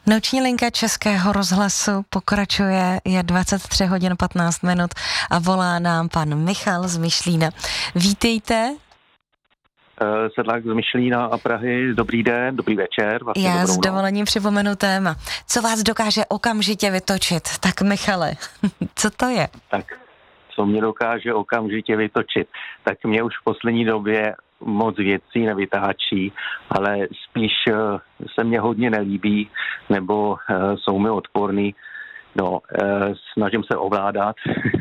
Noční linka Českého rozhlasu pokračuje, je 23 hodin 15 minut a volá nám pan Michal z Myšlína. Vítejte. Sedlák z Myšlína a Prahy, dobrý den, dobrý večer. Vlastně já s dovolením připomenu téma. Co vás dokáže okamžitě vytočit? Tak Michale, co to je? Tak, co mě dokáže okamžitě vytočit? Tak mě už v poslední době moc věcí nevytáčí, ale spíš se mně hodně nelíbí, nebo jsou mi odporný. No, snažím se ovládat,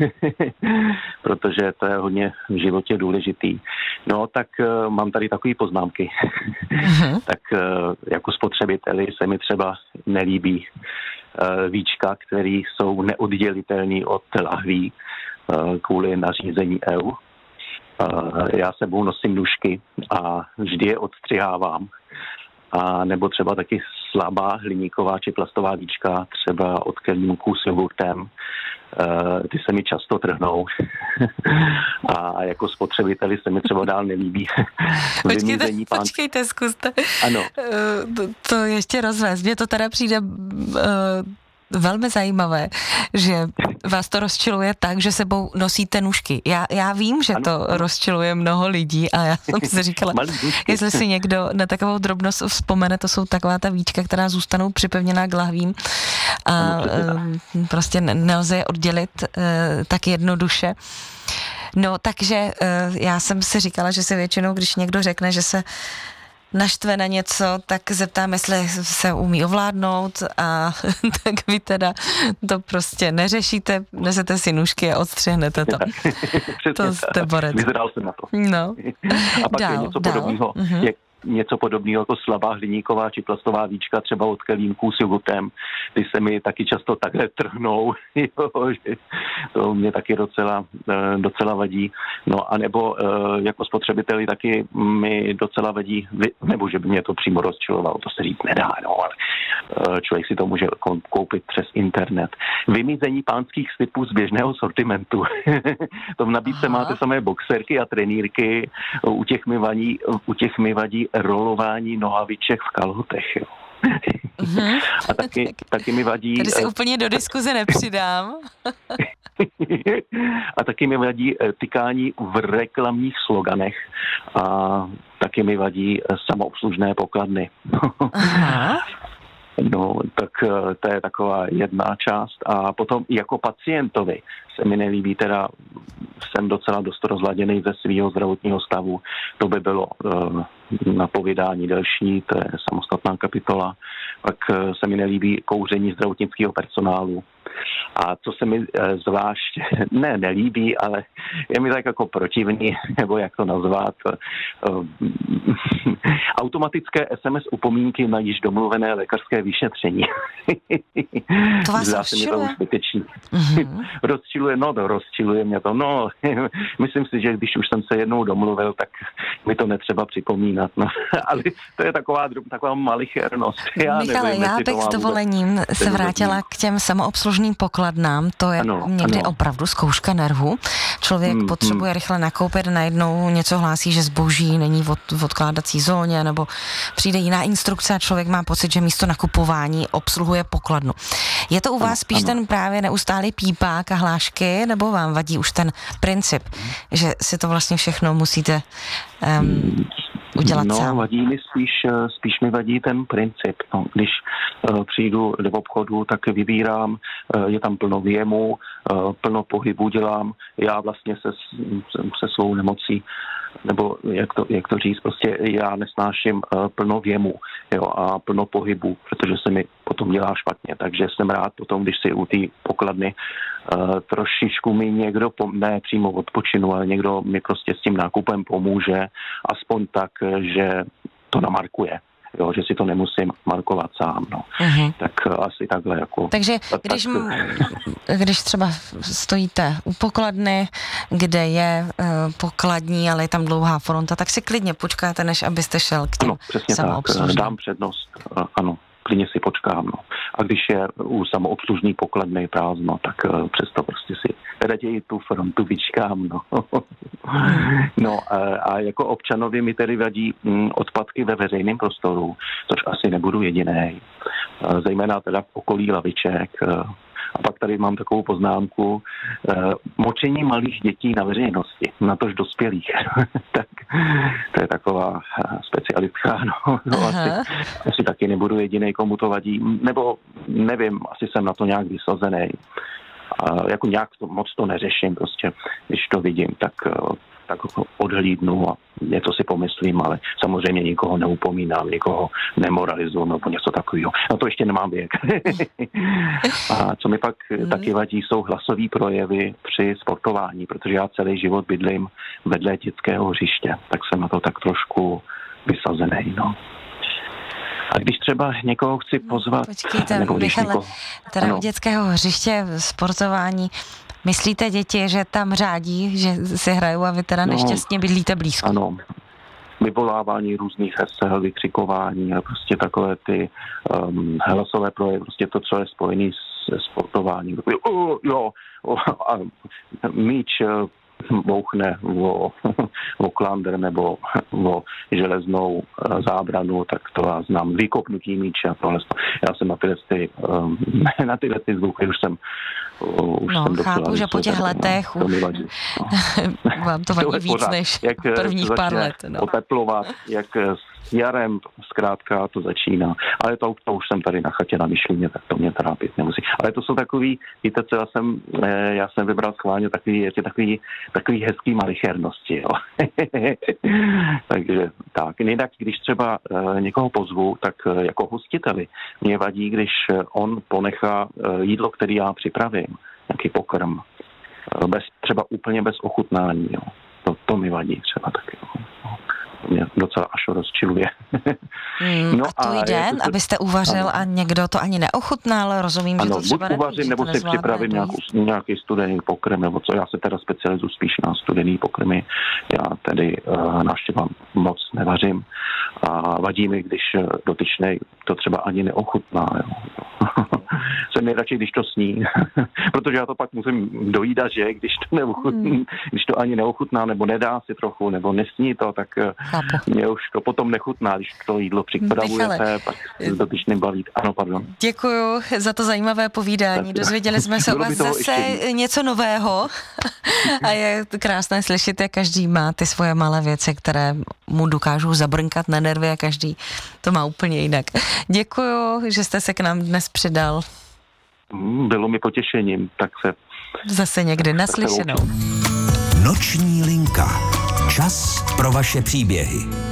protože to je hodně v životě důležitý. No, tak mám tady takové poznámky. Tak jako spotřebiteli se mi třeba nelíbí víčka, které jsou neoddělitelné od lahví kvůli nařízení EU. Já sebou nosím nůžky a vždy je odstřihávám. A nebo třeba taky slabá hliníková či plastová víčka, třeba od kelímků s jogurtem. Ty se mi často trhnou. A jako spotřebiteli se mi třeba dál nelíbí. Počkejte, zkuste. Ano. To ještě rozvést. Mně to teda přijde velmi zajímavé, že vás to rozčiluje tak, že sebou nosíte nůžky. Já vím, že to rozčiluje mnoho lidí a já jsem si říkala, jestli si někdo na takovou drobnost vzpomene, to jsou taková ta víčka, která zůstanou připevněná k lahvím a prostě nelze je oddělit tak jednoduše. No, takže já jsem si říkala, že se většinou, když někdo řekne, že se naštve na něco, tak zeptám, jestli se umí ovládnout a tak vy teda to prostě neřešíte, nesete si nůžky a odstřihnete to. To jste borec. Vyzvedal jsem na to. No. A pak je něco podobného. Něco podobného jako slabá hliníková či plastová víčka, třeba od kelímků s jogurtem. Ty se mi taky často takhle trhnou, že to mě taky docela vadí. No a nebo jako spotřebiteli taky mi docela vadí, nebo že by mě to přímo rozčilovalo, to se říct nedá, no, ale člověk si to může koupit přes internet. Vymizení pánských slipů z běžného sortimentu. To v nabídce máte samé boxerky a trenýrky, u těch mi vadí rolování nohaviček v kalhotech, jo. A taky mi vadí... Tady se úplně do diskuze nepřidám. A taky mi vadí tykání v reklamních sloganech a taky mi vadí samoobslužné pokladny. Aha. No, tak to je taková jedna část. A potom jako pacientovi se mi nelíbí, teda jsem docela dost rozladěný ze svého zdravotního stavu. To by bylo na povídání delší, to je samostatná kapitola. Pak se mi nelíbí kouření zdravotnického personálu. A co se mi zvlášť, nelíbí, ale je mi tak jako protivný, nebo jak to nazvat, automatické SMS upomínky na již domluvené lékařské vyšetření. To vás rozčiluje? Rozčiluje mě to. No, myslím si, že když už jsem se jednou domluvil, tak mi to netřeba připomínat. No. Ale to je taková malichernost. Michale, já bych s dovolením se vrátila k těm samoobslužným pokladnám. To je někdy opravdu zkouška nervu. Člověk potřebuje rychle nakoupit, najednou něco hlásí, že zboží není v odkládací zóně, nebo přijde jiná instrukce a člověk má pocit, že místo nakupování obsluhuje pokladnu. Je to u vás spíš ten právě neustálý pípák a hlášky, nebo vám vadí už ten princip, že si to vlastně všechno musíte udělat sám? No, vadí mi spíš mi vadí ten princip. No, když přijdu do obchodu, tak vybírám, je tam plno věmu, plno pohybu dělám. Já vlastně se svou nemocí, nebo jak to říct, prostě já nesnáším plno věmu, jo, a plno pohybu, protože se mi potom dělá špatně. Takže jsem rád potom, když si u té pokladny trošičku mi někdo, ne přímo odpočinu, ale někdo mi prostě s tím nákupem pomůže, aspoň tak, že to namarkuje. Jo, že si to nemusím markovat sám, no. Tak asi takhle jako... Takže když třeba stojíte u pokladny, kde je pokladní, ale je tam dlouhá fronta, tak si klidně počkáte, než abyste šel k těm samoobslužným. Dám přednost, ano. Klidně si počkám, no. A když je u samoobslužný pokladny prázdno, tak přesto prostě si raději tu frontu vyčkám, no. No a jako občanovi mi tedy vadí odpadky ve veřejném prostoru, což asi nebudu jedinej. zejména teda v okolí laviček. A pak tady mám takovou poznámku, močení malých dětí na veřejnosti, natož dospělých. Tak to je taková specialistka, asi taky nebudu jedinej, komu to vadí, nebo nevím, asi jsem na to nějak vysazený. Jako nějak moc to neřeším, prostě, když to vidím, tak odhlídnu a něco si pomyslím, ale samozřejmě nikoho neupomínám, nikoho nemoralizuju nebo něco takového. No to ještě nemám věk. A co mi pak taky vadí, jsou hlasové projevy při sportování, protože já celý život bydlím vedle dětského hřiště, tak jsem na to tak trošku vysazený, no. A když třeba někoho chci pozvat... Počkejte, Michale, teda u dětského hřiště sportování, myslíte děti, že tam řádí, že si hrajou a vy teda nešťastně bydlíte blízko? Ano, vyvolávání různých hesel, vykřikování a prostě takové ty hlasové projevy, prostě to, co je spojené se sportováním. A míč bouchne o klander nebo o železnou zábranu, tak to já znám, vykopnutí míče a tohle. Já jsem na tyhle zvuky už jsem chápu, že po těch letech vám to vadí víc než prvních pár let. Oteplovat, jak s jarem zkrátka to začíná. Ale to už jsem tady na chatě na Myšlíně, tak to mě trápit nemusí. Ale to jsou takový, víte co, já jsem vybral schválně takový hezký malichernosti, jo. Takže tak. Jinak, když třeba někoho pozvu, tak jako hostiteli mě vadí, když on ponechá jídlo, který já připravím, nějaký pokrm, třeba úplně bez ochutnání, jo. To mi vadí třeba taky, jo. Mě docela až rozčiluje. A to jde, abyste uvařil a někdo to ani neochutnal, rozumím, že to třeba buď uvařím, nebo si připravím nějaký studený pokrm, nebo co, já se teda specializuji spíš na studený pokrmy, já tedy návštěva moc nevařím a vadí mi, když dotyčnej to třeba ani neochutná, jo. Jsem nejradši, když to sní, protože já to pak musím dojídat, že když to neochutná, když to ani neochutná, nebo nedá si trochu, nebo nesní to, tak mě už to potom nechutná, když to jídlo připravujete, pak se dotyčným baví. Ano, pardon. Děkuju za to zajímavé povídání. Dozvěděli jsme se o vás zase něco nového a je krásné slyšet, jak každý má ty svoje malé věci, které mu dokážou zabrnkat na nervy a každý to má úplně jinak. Děkuju, že jste se k nám dnes přidal. Bylo mi potěšením, tak se... Zase někdy naslyšenou. Noční linka. Čas pro vaše příběhy.